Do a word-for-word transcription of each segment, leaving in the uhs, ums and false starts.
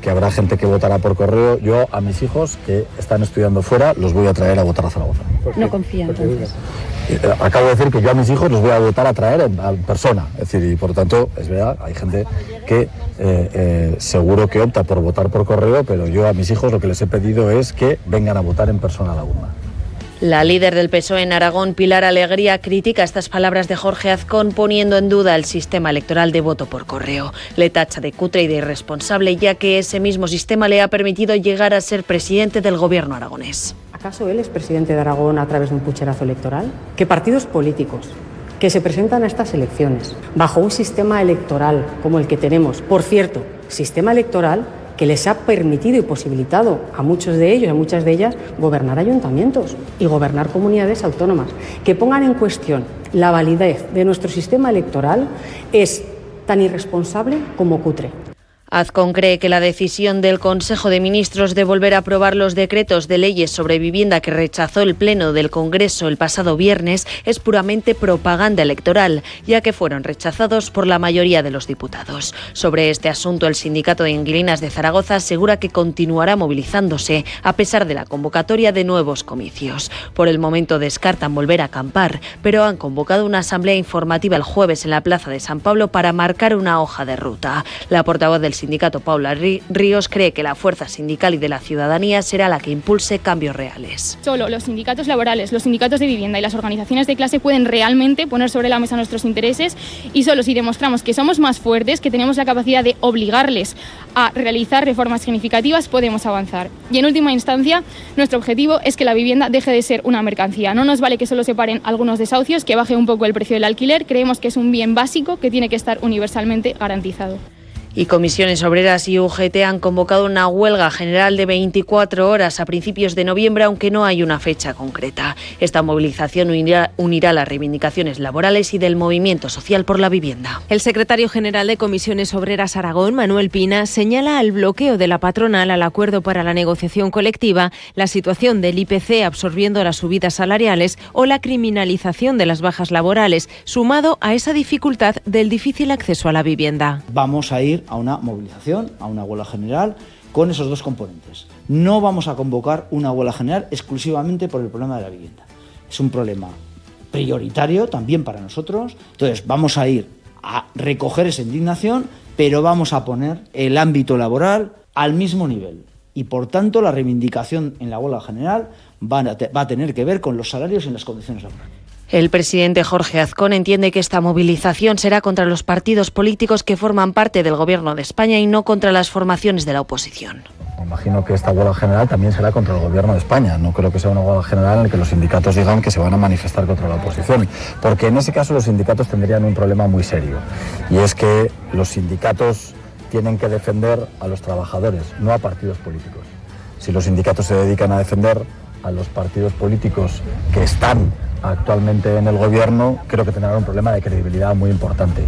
que habrá gente que votará por correo. Yo a mis hijos que están estudiando fuera los voy a traer a votar a Zaragoza. No confía entonces. Acabo de decir que yo a mis hijos los voy a votar a traer en, en persona, es decir, y por tanto, es verdad, hay gente que eh, eh, seguro que opta por votar por correo, pero yo a mis hijos lo que les he pedido es que vengan a votar en persona a la urna. La líder del P S O E en Aragón, Pilar Alegría, critica estas palabras de Jorge Azcón poniendo en duda el sistema electoral de voto por correo. Le tacha de cutre y de irresponsable, ya que ese mismo sistema le ha permitido llegar a ser presidente del gobierno aragonés. ¿Acaso él es presidente de Aragón a través de un pucherazo electoral? ¿Qué partidos políticos que se presentan a estas elecciones bajo un sistema electoral como el que tenemos, por cierto, sistema electoral que les ha permitido y posibilitado a muchos de ellos, a muchas de ellas, gobernar ayuntamientos y gobernar comunidades autónomas, que pongan en cuestión la validez de nuestro sistema electoral, es tan irresponsable como cutre? Azcón cree que la decisión del Consejo de Ministros de volver a aprobar los decretos de leyes sobre vivienda que rechazó el Pleno del Congreso el pasado viernes es puramente propaganda electoral, ya que fueron rechazados por la mayoría de los diputados. Sobre este asunto, el Sindicato de Inquilinas de Zaragoza asegura que continuará movilizándose a pesar de la convocatoria de nuevos comicios. Por el momento descartan volver a acampar, pero han convocado una asamblea informativa el jueves en la Plaza de San Pablo para marcar una hoja de ruta. La portavoz del sindicato, Paula Ríos, cree que la fuerza sindical y de la ciudadanía será la que impulse cambios reales. Solo los sindicatos laborales, los sindicatos de vivienda y las organizaciones de clase pueden realmente poner sobre la mesa nuestros intereses, y solo si demostramos que somos más fuertes, que tenemos la capacidad de obligarles a realizar reformas significativas, podemos avanzar. Y en última instancia, nuestro objetivo es que la vivienda deje de ser una mercancía. No nos vale que solo se paren algunos desahucios, que baje un poco el precio del alquiler. Creemos que es un bien básico que tiene que estar universalmente garantizado. Y Comisiones Obreras y U G T han convocado una huelga general de veinticuatro horas a principios de noviembre, aunque no hay una fecha concreta. Esta movilización unirá, unirá las reivindicaciones laborales y del movimiento social por la vivienda. El secretario general de Comisiones Obreras Aragón, Manuel Pina, señala al bloqueo de la patronal al acuerdo para la negociación colectiva, la situación del I P C absorbiendo las subidas salariales o la criminalización de las bajas laborales, sumado a esa dificultad del difícil acceso a la vivienda. Vamos a ir a una movilización, a una huelga general, con esos dos componentes. No vamos a convocar una huelga general exclusivamente por el problema de la vivienda. Es un problema prioritario también para nosotros. Entonces vamos a ir a recoger esa indignación, pero vamos a poner el ámbito laboral al mismo nivel. Y por tanto la reivindicación en la huelga general va a, te- va a tener que ver con los salarios y las condiciones laborales. El presidente Jorge Azcón entiende que esta movilización será contra los partidos políticos que forman parte del Gobierno de España y no contra las formaciones de la oposición. Me imagino que esta huelga general también será contra el Gobierno de España. No creo que sea una huelga general en la que los sindicatos digan que se van a manifestar contra la oposición, porque en ese caso los sindicatos tendrían un problema muy serio, y es que los sindicatos tienen que defender a los trabajadores, no a partidos políticos. Si los sindicatos se dedican a defender a los partidos políticos que están actualmente en el gobierno, creo que tendrán un problema de credibilidad muy importante.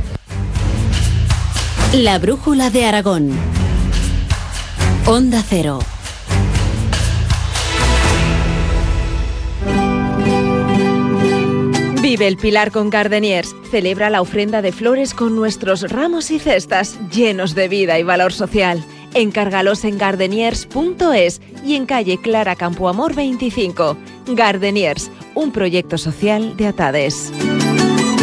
La brújula de Aragón. Onda Cero. Vive el Pilar con Gardeniers. Celebra la ofrenda de flores con nuestros ramos y cestas llenos de vida y valor social. Encárgalos en gardeniers punto es y en calle Clara Campoamor veinticinco. Gardeniers, un proyecto social de Atades.